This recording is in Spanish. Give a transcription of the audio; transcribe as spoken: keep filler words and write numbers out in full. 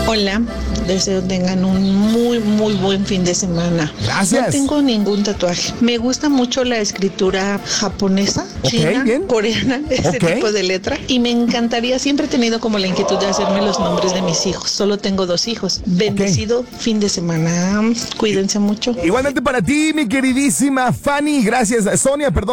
Hola, deseo tengan un muy, muy buen fin de semana. Gracias. No tengo ningún tatuaje. Me gusta mucho la escritura japonesa, Ok, china, bien. coreana, ese Ok. tipo de letra. Y me encantaría, siempre he tenido como la inquietud de hacerme los nombres de mis hijos. Solo tengo dos hijos. Bendecido fin de semana. Cuídense mucho. Igualmente para ti, mi queridísima Fanny. Gracias, Sonia, perdón.